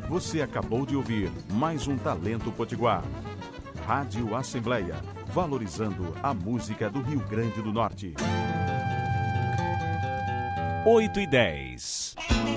Você acabou de ouvir mais um Talento Potiguar. Rádio Assembleia, valorizando a música do Rio Grande do Norte. 8h10.